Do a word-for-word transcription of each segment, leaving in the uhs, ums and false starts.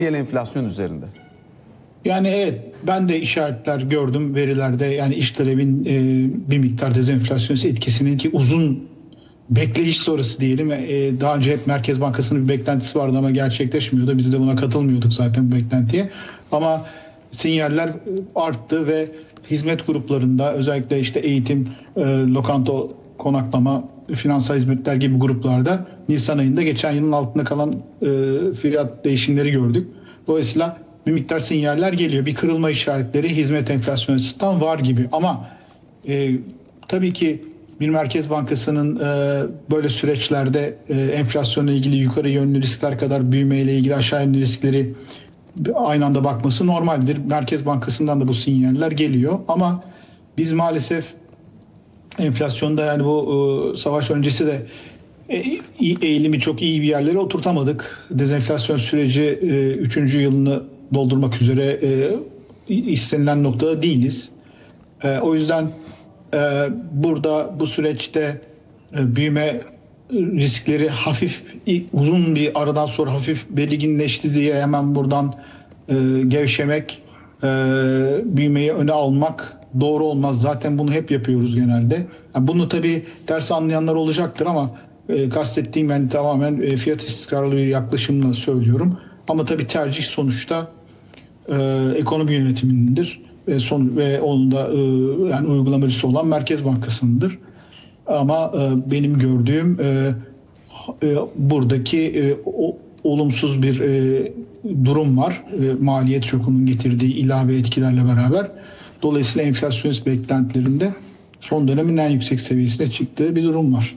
enflasyon üzerinde. Yani evet, ben de işaretler gördüm verilerde. Yani iş talebin e, bir miktar dezenflasyonist etkisinin, ki uzun bekleyiş sonrası diyelim. E, daha önce hep Merkez Bankası'nın bir beklentisi vardı ama gerçekleşmiyordu. Biz de buna katılmıyorduk zaten, bu beklentiye. Ama sinyaller arttı ve hizmet gruplarında, özellikle işte eğitim, e, lokanta, konaklama, finansal hizmetler gibi gruplarda Nisan ayında geçen yılın altında kalan e, fiyat değişimleri gördük. Dolayısıyla bir miktar sinyaller geliyor. Bir kırılma işaretleri hizmet enflasyonisttan var gibi. Ama e, tabii ki bir Merkez Bankası'nın e, böyle süreçlerde e, enflasyonla ilgili yukarı yönlü riskler kadar büyümeyle ilgili aşağı yönlü riskleri aynı anda bakması normaldir. Merkez Bankası'ndan da bu sinyaller geliyor. Ama biz maalesef enflasyonda, yani bu e, savaş öncesi de e, eğilimi çok iyi bir yerlere oturtamadık. Dezenflasyon süreci e, üçüncü yılını doldurmak üzere e, istenilen noktada değiliz. E, o yüzden e, burada bu süreçte e, büyüme riskleri hafif, uzun bir aradan sonra hafif belirginleşti diye hemen buradan e, gevşemek, e, büyümeyi öne almak doğru olmaz. Zaten bunu hep yapıyoruz genelde. Yani bunu tabii ters anlayanlar olacaktır ama e, kastettiğim, ben tamamen e, fiyat istikrarlı bir yaklaşımla söylüyorum. Ama tabii tercih sonuçta e, ekonomi yönetimindedir ve son ve onun da e, yani uygulamacısı olan Merkez Bankası'ndır. Ama e, benim gördüğüm e, e, buradaki e, o, olumsuz bir e, durum var. E, maliyet şokunun getirdiği ilave etkilerle beraber. Dolayısıyla enflasyonist beklentilerinde son dönemin en yüksek seviyesine çıktığı bir durum var.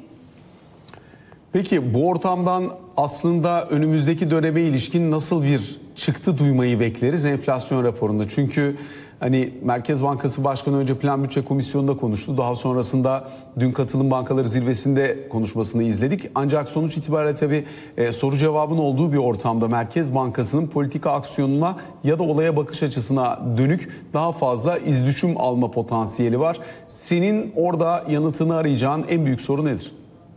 Peki bu ortamdan aslında önümüzdeki döneme ilişkin nasıl bir çıktı duymayı bekleriz enflasyon raporunda? Çünkü hani Merkez Bankası Başkanı önce Plan Bütçe Komisyonu'nda konuştu. Daha sonrasında dün Katılım Bankaları Zirvesi'nde konuşmasını izledik. Ancak sonuç itibariyle tabii e, soru cevabın olduğu bir ortamda Merkez Bankası'nın politika aksiyonuna ya da olaya bakış açısına dönük daha fazla izdüşüm alma potansiyeli var. Senin orada yanıtını arayacağın en büyük soru nedir?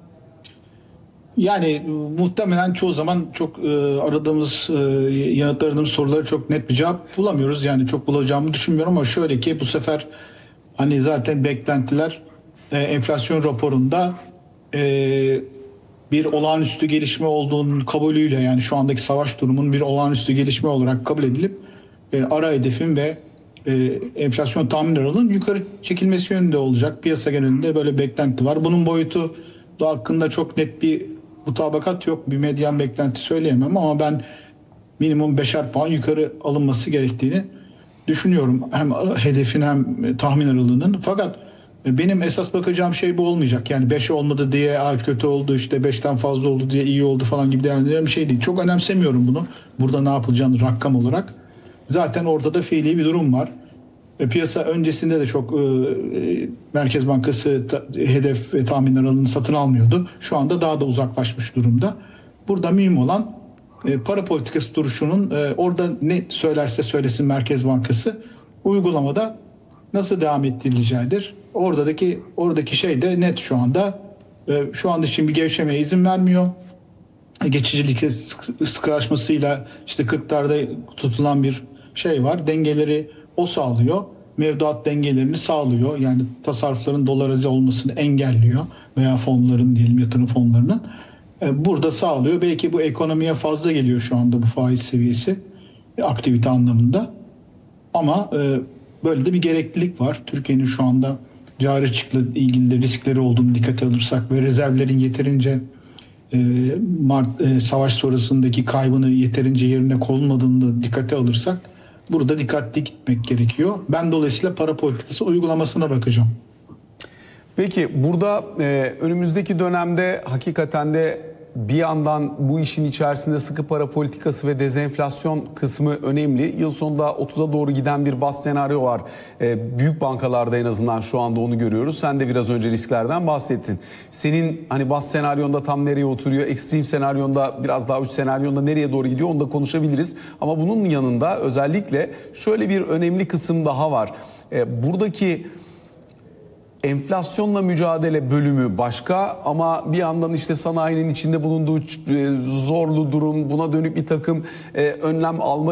Yani muhtemelen çoğu zaman çok e, aradığımız, e, yanıt aradığımız sorulara çok net bir cevap bulamıyoruz. Yani çok bulacağımı düşünmüyorum ama şöyle ki bu sefer hani zaten beklentiler e, enflasyon raporunda e, bir olağanüstü gelişme olduğunun kabulüyle, yani şu andaki savaş durumunun bir olağanüstü gelişme olarak kabul edilip e, ara hedefin ve e, enflasyon tahmin aralığının yukarı çekilmesi yönünde olacak. Piyasa genelinde böyle beklenti var. Bunun boyutu da hakkında çok net bir mutabakat yok. Bir medyan beklenti söyleyemem ama ben minimum beşer puan yukarı alınması gerektiğini düşünüyorum. Hem hedefin hem tahmin aralığının. Fakat benim esas bakacağım şey bu olmayacak. Yani beş olmadı diye kötü oldu, işte beşten fazla oldu diye iyi oldu falan gibi değerlendiren bir şey değil. Çok önemsemiyorum bunu. Burada ne yapılacağını rakam olarak. Zaten ortada fiili bir durum var. E, piyasa öncesinde de çok e, Merkez Bankası ta, hedef ve tahmin aralığını satın almıyordu. Şu anda daha da uzaklaşmış durumda. Burada mühim olan e, para politikası duruşunun e, orada ne söylerse söylesin Merkez Bankası uygulamada nasıl devam ettirileceğidir. Oradaki oradaki şey de net şu anda. E, şu anda için bir gevşemeye izin vermiyor. E, geçicilik sıkılaşmasıyla işte kırklarda tutulan bir şey var. Dengeleri o sağlıyor. Mevduat dengelerini sağlıyor. Yani tasarrufların dolarize olmasını engelliyor veya fonların, diyelim yatırım fonlarının. Burada sağlıyor. Belki bu ekonomiye fazla geliyor şu anda bu faiz seviyesi aktivite anlamında. Ama böyle de bir gereklilik var. Türkiye'nin şu anda cari açıkla ilgili de riskleri olduğunu dikkate alırsak ve rezervlerin yeterince Mart, savaş sonrasındaki kaybını yeterince yerine konulmadığını da dikkate alırsak burada dikkatli gitmek gerekiyor. Ben dolayısıyla para politikası uygulamasına bakacağım. Peki burada e, önümüzdeki dönemde hakikaten de bir yandan bu işin içerisinde sıkı para politikası ve dezenflasyon kısmı önemli. Yıl sonunda otuza doğru giden bir bas senaryo var. E, büyük bankalarda en azından şu anda onu görüyoruz. Sen de biraz önce risklerden bahsettin. Senin hani bas senaryonda tam nereye oturuyor, ekstrem senaryonda biraz daha üst senaryonda nereye doğru gidiyor onu da konuşabiliriz. Ama bunun yanında özellikle şöyle bir önemli kısım daha var. E, buradaki enflasyonla mücadele bölümü başka ama bir yandan işte sanayinin içinde bulunduğu zorlu durum, buna dönük bir takım önlem alma